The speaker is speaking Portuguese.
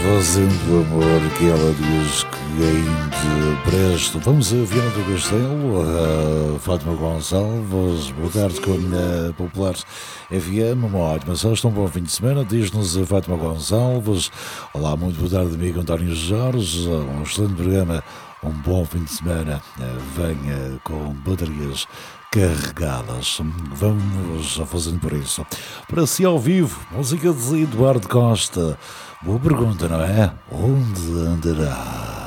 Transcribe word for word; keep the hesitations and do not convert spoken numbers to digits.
Fazendo amor que ela diz que ainda presto. Vamos a Viana do Castelo, a Fátima Gonçalves, boa tarde com a Populares F M, uma ótima sexta, um bom fim de semana, diz-nos a Fátima Gonçalves. Olá, muito boa tarde, amigo António Jorge, um excelente programa, um bom fim de semana, venha com baterias carregadas. Vamos fazendo por isso. Para si ao vivo, música de Eduardo Costa. Boa pergunta, não é? Onde andará?